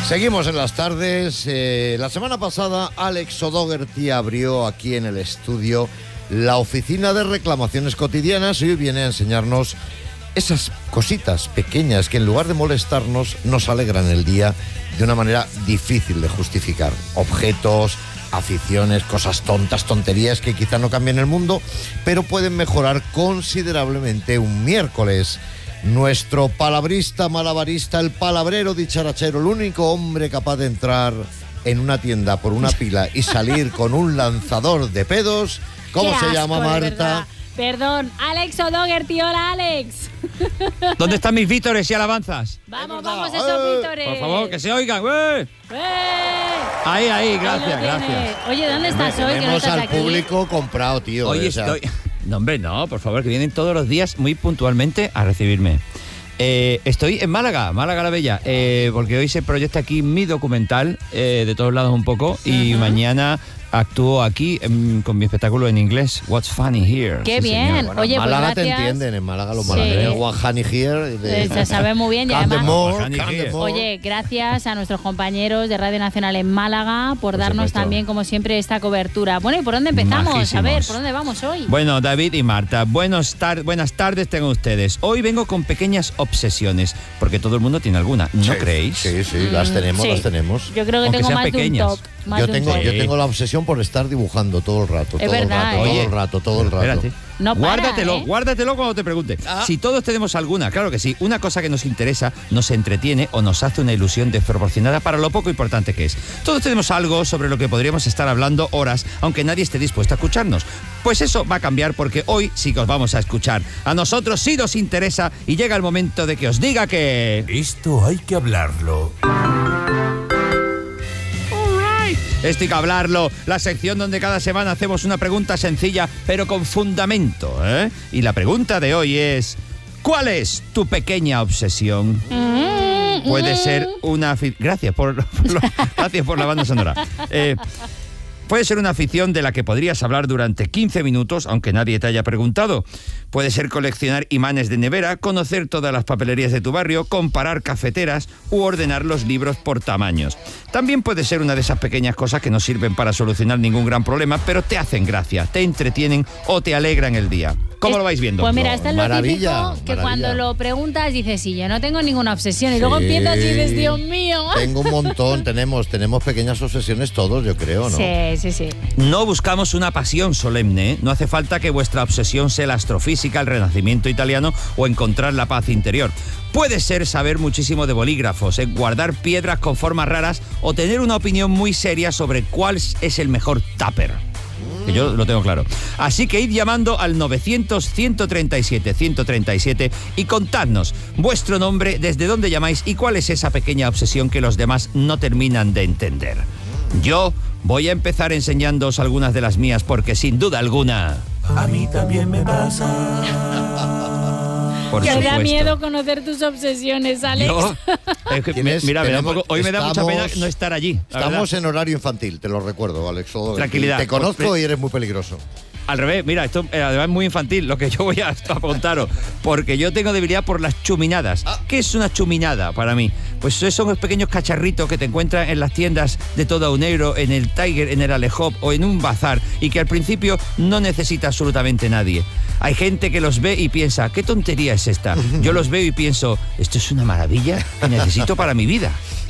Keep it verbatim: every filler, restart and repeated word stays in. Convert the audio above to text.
Seguimos en las tardes. Eh, la semana pasada Alex O'Doherty abrió aquí en el estudio la oficina de reclamaciones cotidianas y hoy viene a enseñarnos esas cositas pequeñas que en lugar de molestarnos nos alegran el día de una manera difícil de justificar. Objetos, aficiones, cosas tontas, tonterías que quizá no cambien el mundo, pero pueden mejorar considerablemente un miércoles. Nuestro palabrista, malabarista, el palabrero dicharachero, el único hombre capaz de entrar en una tienda por una pila y salir con un lanzador de pedos. ¿Cómo se llama, Marta? Perdón, Alex O'Doherty. Hola, Alex. ¿Dónde están mis vítores y alabanzas? Vamos, vamos, esos vítores. Por favor, que se oigan. ¡Eh! ¡Eh! Ahí, ahí, gracias, gracias. Oye, ¿dónde estás hoy? Que no Tenemos estás al aquí. público comprado, tío. Hoy o sea, estoy... No, hombre, no, por favor, que vienen todos los días muy puntualmente a recibirme. Eh, estoy en Málaga, Málaga la Bella, eh, porque hoy se proyecta aquí mi documental, eh, de todos lados un poco, y uh-huh. mañana actúo aquí en, con mi espectáculo en inglés, What's Funny Here. ¡Qué sí, bien! Bueno, Oye, en Málaga pues te gracias. entienden, en Málaga los Sí. malagueños, What's Funny Here. De... Se sabe muy bien y además... More, Oye, gracias a nuestros compañeros de Radio Nacional en Málaga por, por darnos supuesto. también, como siempre, esta cobertura. Bueno, ¿y por dónde empezamos? Majísimos. A ver, ¿por dónde vamos hoy? Bueno, David y Marta, buenos tar- buenas tardes tengan ustedes. Hoy vengo con pequeñas obsesiones, porque todo el mundo tiene alguna, ¿no sí, creéis? Sí, sí, las tenemos, sí. las tenemos. Yo creo que Aunque tengo sean más pequeñas. de un top. Más Yo de un tengo, top. yo tengo la obsesión por estar dibujando todo el rato, Es todo verdad, el rato, ¿eh? todo el rato, todo el rato. Espérate. No para, guárdatelo, ¿eh? guárdatelo cuando te pregunte. Ah. Si todos tenemos alguna, claro que sí. Una cosa que nos interesa, nos entretiene o nos hace una ilusión desproporcionada para lo poco importante que es. Todos tenemos algo sobre lo que podríamos estar hablando horas, aunque nadie esté dispuesto a escucharnos. Pues eso va a cambiar porque hoy sí que os vamos a escuchar. A nosotros sí nos interesa y llega el momento de que os diga que... Esto hay que hablarlo. Esto hay que hablarlo, la sección donde cada semana hacemos una pregunta sencilla, pero con fundamento, ¿eh? Y la pregunta de hoy es, ¿cuál es tu pequeña obsesión? Mm, Puede mm. ser una... Gracias por, por lo... Gracias por la banda sonora. Eh, Puede ser una afición de la que podrías hablar durante quince minutos, aunque nadie te haya preguntado. Puede ser coleccionar imanes de nevera, conocer todas las papelerías de tu barrio, comparar cafeteras u ordenar los libros por tamaños. También puede ser una de esas pequeñas cosas que no sirven para solucionar ningún gran problema, pero te hacen gracia, te entretienen o te alegran el día. ¿Cómo es, lo vais viendo? Pues mira, esto es lo maravilla, típico que maravilla. cuando lo preguntas dices, sí, yo no tengo ninguna obsesión. Y Sí. luego empiezas y dices, Dios mío. Tengo un montón, tenemos, tenemos pequeñas obsesiones todos, yo creo, ¿no? Sí, sí, sí. No buscamos una pasión solemne, ¿eh? No hace falta que vuestra obsesión sea la astrofísica, el renacimiento italiano o encontrar la paz interior. Puede ser saber muchísimo de bolígrafos, ¿eh? Guardar piedras con formas raras o tener una opinión muy seria sobre cuál es el mejor tupper. Que yo lo tengo claro. Así que id llamando al novecientos, ciento treinta y siete, ciento treinta y siete y contadnos vuestro nombre, desde dónde llamáis y cuál es esa pequeña obsesión que los demás no terminan de entender. Yo voy a empezar enseñándoos algunas de las mías porque sin duda alguna... A mí también me pasa. Por que supuesto. da miedo conocer tus obsesiones, Alex. Yo, es que, Tienes- mira, me da un tenemos- poco, hoy me da mucha estamos- pena no estar allí. la Estamos verdad. en horario infantil, te lo recuerdo, Alex O'Doherty. Tranquilidad. Te conozco y eres muy peligroso. Al revés, mira, esto eh, además es muy infantil lo que yo voy a, a contaros, porque yo tengo debilidad por las chuminadas. ¿Qué es una chuminada para mí? Pues son esos pequeños cacharritos que te encuentras en las tiendas de todo un euro, en el Tiger, en el Alehop o en un bazar y que al principio no necesita absolutamente nadie. Hay gente que los ve y piensa, ¿qué tontería es esta? Yo los veo y pienso, esto es una maravilla que necesito para mi vida.